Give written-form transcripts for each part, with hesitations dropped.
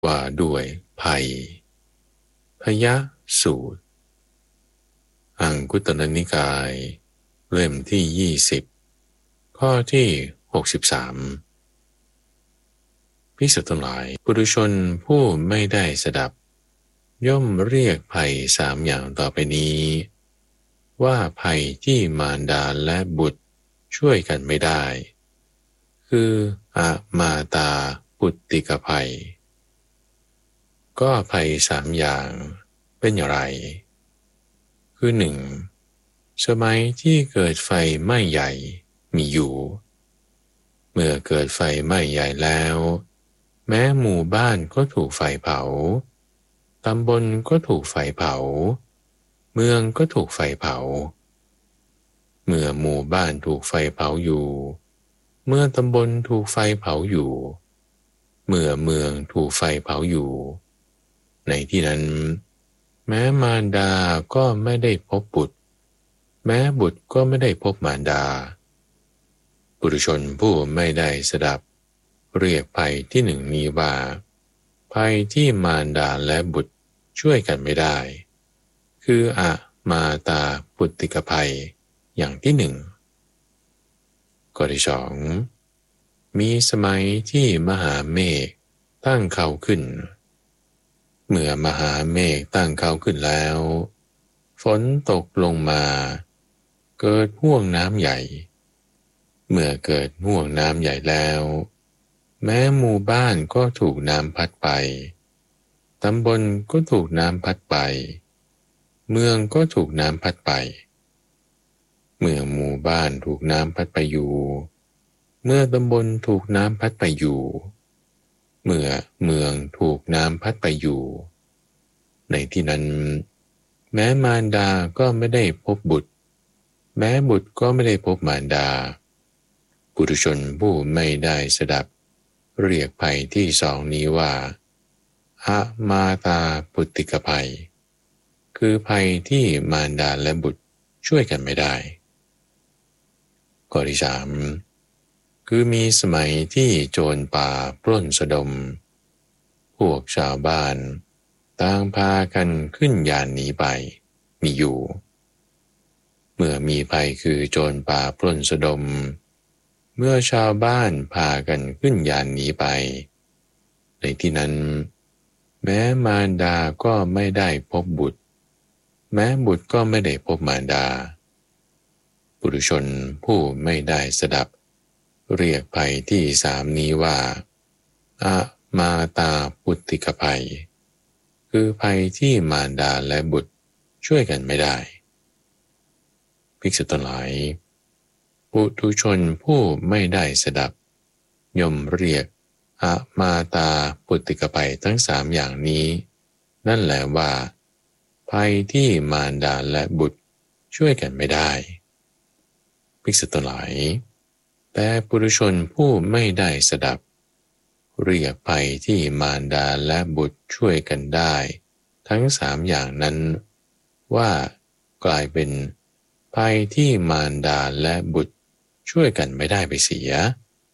ว่าด้วยภัยพยสูตรอังคุตรนิกายเล่มที่20ข้อที่63ภิกษุทั้งหลายปุถุชนผู้ไม่ได้สดับย่อมเรียกภัย3อย่างต่อไปนี้ว่าภัยที่มารดาและบุตรช่วยกันไม่ได้คืออามาตาปุตติกภัยก็ภัย3อย่างเป็นอย่างไรคือ1. สมัยที่เกิดไฟไหม้ใหญ่มีอยู่เมื่อเกิดไฟไหม้ใหญ่แล้วแม้หมู่บ้านก็ถูกไฟเผาตำบลก็ถูกไฟเผาเมืองก็ถูกไฟเผาเมื่อหมู่บ้านถูกไฟเผาอยู่เมื่อตำบลถูกไฟเผาอยู่เมื่อเมืองถูกไฟเผาอยู่ในที่นั้นแม้มารดาก็ไม่ได้พบบุตรแม้บุตรก็ไม่ได้พบมารดาปุถุชนผู้ไม่ได้สดับเรียกภัยที่1นี้ว่าภัยที่มารดาและบุตรช่วยกันไม่ได้คืออามาตาปุตติกภัยอย่างที่1ข้อที่2มีสมัยที่มหาเมฆตั้งเขาขึ้นเมื่อมหาเมฆตั้งเขาขึ้นแล้วฝนตกลงมาเกิดห่วงน้ำใหญ่เมื่อเกิดห่วงน้ำใหญ่แล้วแม้หมู่บ้านก็ถูกน้ำพัดไปตำบลก็ถูกน้ำพัดไปเมืองก็ถูกน้ำพัดไปเมื่อหมู่บ้านถูกน้ำพัดไปอยู่เมื่อตำบลถูกน้ำพัดไปอยู่เมื่อเมืองถูกน้ำพัดไปอยู่ในที่นั้นแม้มารดาก็ไม่ได้พบบุตรแม้บุตรก็ไม่ได้พบมารดาปุถุชนผู้ไม่ได้สดับเรียกภัยที่2นี้ว่าอามาตาปุตติกภัยคือภัยที่มารดาและบุตรช่วยกันไม่ได้ข้อที่3คือมีสมัยที่โจรป่าปล้นสะดมพวกชาวบ้านต่างพากันขึ้นยานหนีไปมีอยู่เมื่อมีภัยคือโจรป่าปล้นสะดมเมื่อชาวบ้านพากันขึ้นยานหนีไปในที่นั้นแม้มารดาก็ไม่ได้พบบุตรแม้บุตรก็ไม่ได้พบมารดาปุถุชนผู้ไม่ได้สดับเรียกภัยที่3นี้ว่าอามาตาปุตติกภัยคือภัยที่มารดาและบุตรช่วยกันไม่ได้ภิกษุทั้งหลายปุถุชนผู้ไม่ได้สดับย่อมเรียกอามาตาปุตติกภัยทั้ง3อย่างนี้นั่นแหละว่าภัยที่มารดาและบุตรช่วยกันไม่ได้ภิกษุทั้งหลายแต่ปุถุชนผู้ไม่ได้สดับเรียกภัยที่มารดาและบุตรช่วยกันได้ทั้ง3อย่างนั้นว่ากลายเป็นภัยที่มารดาและบุตรช่วยกันไม่ได้ไปเสีย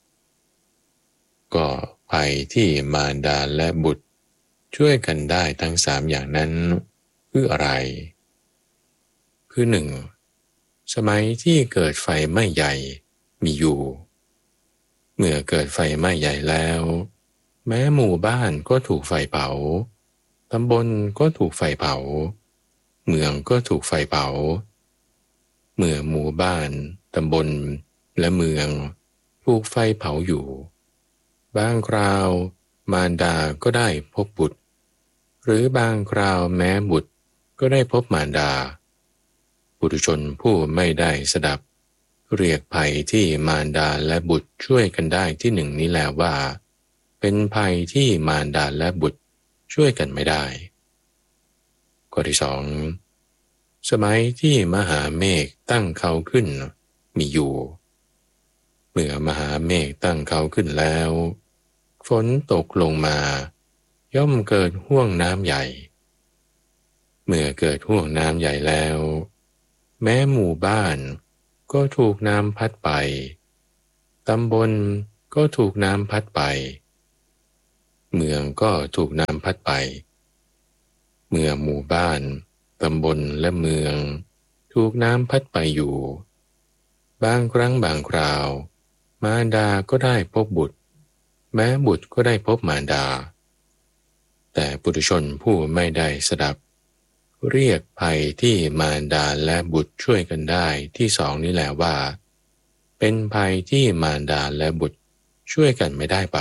ก็ภัยที่มารดาและบุตรช่วยกันได้ทั้ง3อย่างนั้นคืออะไรคือ1. สมัยที่เกิดไฟไหม้ใหญ่มีอยู่เมื่อเกิดไฟไหม้ใหญ่แล้วแม้หมู่บ้านก็ถูกไฟเผาตำบลก็ถูกไฟเผาเมืองก็ถูกไฟเผาเมื่อหมู่บ้านตำบลและเมืองถูกไฟเผาอยู่บางคราวมารดาก็ได้พบบุตรหรือบางคราวแม้บุตรก็ได้พบมารดาปุถุชนผู้ไม่ได้สดับเรียกภัยที่มารดาและบุตรช่วยกันได้ที่1นี้แล้วว่าเป็นภัยที่มารดาและบุตรช่วยกันไม่ได้ข้อที่2สมัยที่มหาเมฆตั้งเขาขึ้นมีอยู่เมื่อมหาเมฆตั้งเขาขึ้นแล้วฝนตกลงมาย่อมเกิดห่วงน้ำใหญ่เมื่อเกิดห่วงน้ำใหญ่แล้วแม้หมู่บ้านก็ถูกน้ำพัดไปตำบลก็ถูกน้ำพัดไปเมืองก็ถูกน้ำพัดไปเมื่อหมู่บ้านตำบลและเมืองถูกน้ำพัดไปอยู่บางครั้งบางคราวมารดาก็ได้พบบุตรแม้บุตรก็ได้พบมารดาแต่ปุถุชนผู้ไม่ได้สดับเรียกภัยที่มารดาและบุตรช่วยกันได้ที่สองนี้แหละว่าเป็นภัยที่มารดาและบุตรช่วยกันไม่ได้ไป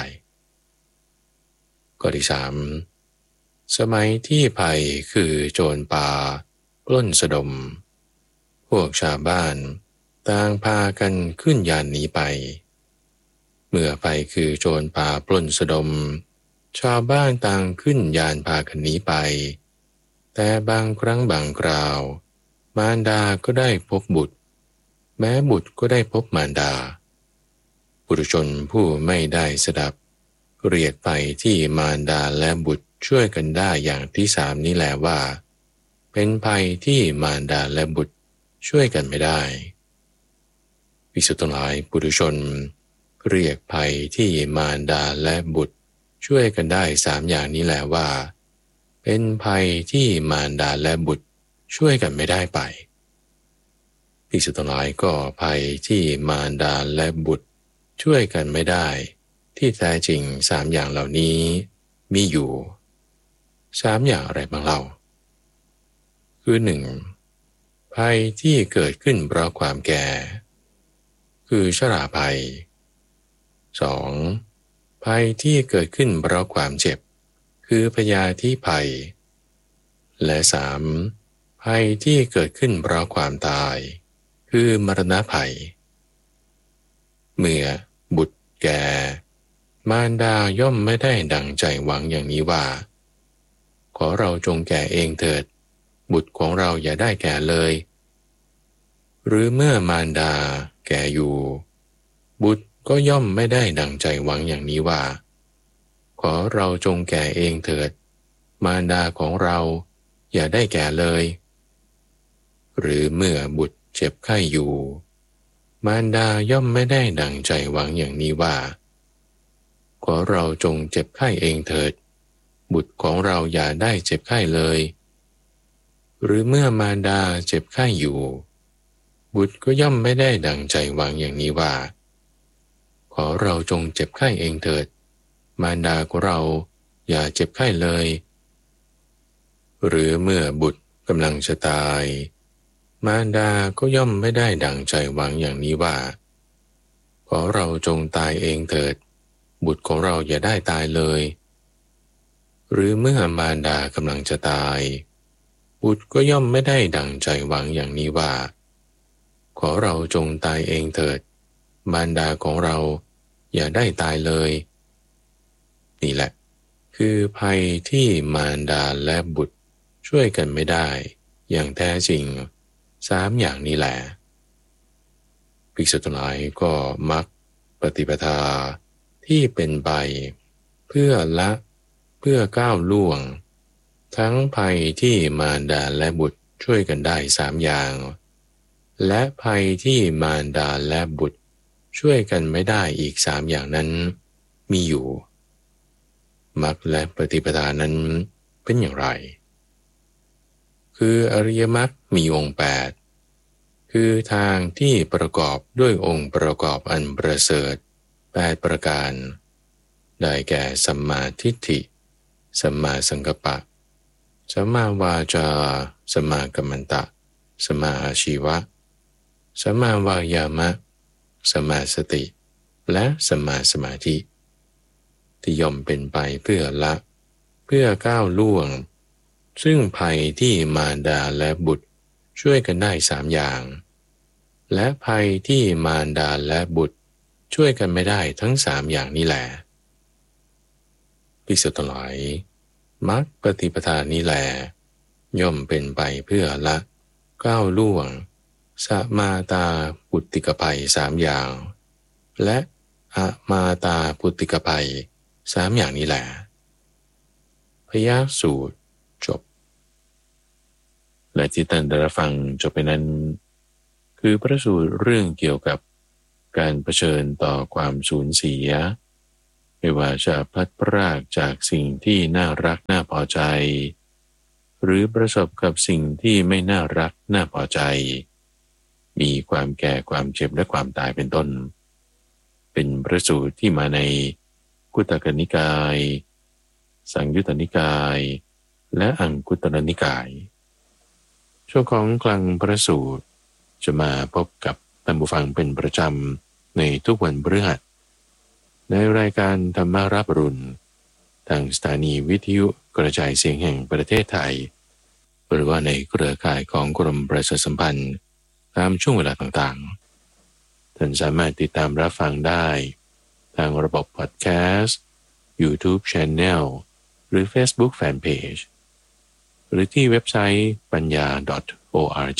ข้อที่สามสมัยที่ภัยคือโจรป่าปล้นสะดมพวกชาวบ้านต่างพากันขึ้นยานหนีไปเมื่อภัยคือโจรป่าปล้นสะดมชาวบ้านต่างขึ้นยานพากันหนีไปแต่บางครั้งบางคราวมารดาก็ได้พบบุตรแม้บุตรก็ได้พบมารดาปุถุชนผู้ไม่ได้สดับเรียกไปที่มารดาและบุตรช่วยกันได้อย่างที่สามนี้แหละว่าเป็นภัยที่มารดาและบุตรช่วยกันไม่ได้ภิกษุทั้งหลายปุถุชนเรียกภัยที่มารดาและบุตรช่วยกันได้สามอย่างนี้แหละว่าเป็นภัยที่มารดาและบุตรช่วยกันไม่ได้ไปภิกษุทั้งหลายก็ภัยที่มารดาและบุตรช่วยกันไม่ได้ที่แท้จริงสามอย่างเหล่านี้มีอยู่สามอย่างอะไรบ้างเล่าคือหนึ่งภัยที่เกิดขึ้นเพราะความแก่คือชราภัยสองภัยที่เกิดขึ้นเพราะความเจ็บคือพยาธิภัยและสามภัยที่เกิดขึ้นเพราะความตายคือมรณะภัยเมื่อบุตรแก่มารดาย่อมไม่ได้ดังใจหวังอย่างนี้ว่าขอเราจงแก่เองเถิดบุตรของเราอย่าได้แก่เลยหรือเมื่อมารดาแก่อยู่บุตรก็ย่อมไม่ได้ดังใจหวังอย่างนี้ว่าขอเราจงแก่เองเถิดมารดาของเราอย่าได้แก่เลยหรือเมื่อบุตรเจ็บไข้อยู่มารดาย่อมไม่ได้ดังใจหวังอย่างนี้ว่าขอเราจงเจ็บไข้เองเถิดบุตรของเราอย่าได้เจ็บไข้เลยหรือเมื่อมารดาเจ็บไข้อยู่บุตรก็ย่อมไม่ได้ดังใจหวังอย่างนี้ว่าขอเราจงเจ็บไข้เองเถิดมารดาของเราอย่าเจ็บไข้เลยหรือเมื่อบุตรกำลังจะตายมารดาก็ย่อมไม่ได้ดังใจหวังอย่างนี้ว่าขอเราจงตายเองเถิดบุตรของเราอย่าได้ตายเลยหรือเมื่อมารดากำลังจะตายบุตรก็ย่อมไม่ได้ดังใจหวังอย่างนี้ว่าขอเราจงตายเองเถิดมารดาของเราอย่าได้ตายเลยนี่แหละคือภัยที่มารดาและบุตรช่วยกันไม่ได้อย่างแท้จริงสามอย่างนี้แหละภิกษุทั้งหลายก็มักปฏิปทาที่เป็นไปเพื่อละเพื่อก้าวล่วงทั้งภัยที่มารดาและบุตรช่วยกันได้สามอย่างและภัยที่มารดาและบุตรช่วยกันไม่ได้อีกสามอย่างนั้นมีอยู่มรรคและปฏิปทานั้นเป็นอย่างไรคืออริยมรรคมีองค์8คือทางที่ประกอบด้วยองค์ประกอบอันประเสริฐ8ประการได้แก่สัมมาทิฏฐิสัมมาสังกัปปะสัมมาวาจาสัมมากัมมันตะสัมมาอาชีวะสัมมาวายามะสัมมาสติและสัมมาสมาธิที่ย่อมเป็นไปเพื่อละเพื่อก้าวล่วงซึ่งภัยที่มารดาและบุตรช่วยกันได้สามอย่างและภัยที่มารดาและบุตรช่วยกันไม่ได้ทั้งสามอย่างนี้แหละภิกษุทั้งหลายมรรคปฏิปทานี้แหละย่อมเป็นไปเพื่อละก้าวล่วงสมาตาปุตติกภัยสามอย่างและอมาตาปุตติกภัยสามอย่างนี้แหละพยาสูตรจบและที่ท่านได้รับฟังจบไปนั้นคือพระสูตรเรื่องเกี่ยวกับการเผชิญต่อความสูญเสีย เไม่ว่าจะพลัดพรากจากสิ่งที่น่ารักน่าพอใจหรือประสบกับสิ่งที่ไม่น่ารักน่าพอใจมีความแก่ความเจ็บและความตายเป็นต้นเป็นพระสูตรที่มาในกุตกนิกายสังยุตตนิกายและอังคุตรนิกายช่วงของคลังพระสูตรจะมาพบกับท่านผู้ฟังเป็นประจำในทุกวันพฤหัสในรายการธรรมารับรุณทางสถานีวิทยุกระจายเสียงแห่งประเทศไทยหรือว่าในเครือข่ายของกรมประชาสัมพันธ์ตามช่วงเวลาต่างๆท่านสามารถติดตามรับฟังได้ทางระบบพอดแคสต์ YouTube Channel หรือ Facebook Fanpage หรือที่เว็บไซต์ปัญญา .org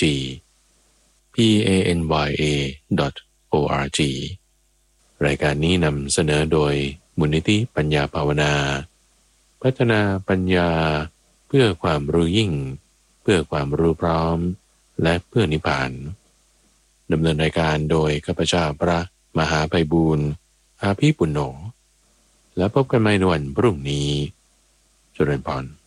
panya.org รายการนี้นำเสนอโดยมูลนิธิปัญญาภาวนาพัฒนาปัญญาเพื่อความรู้ยิ่งเพื่อความรู้พร้อมและเพื่อนิพพานดำเนินรายการโดยข้าพเจ้าพระมหาไพบูลย์อาภีปุณโญและพบกันใหม่ในวันพรุ่งนี้เจริญพร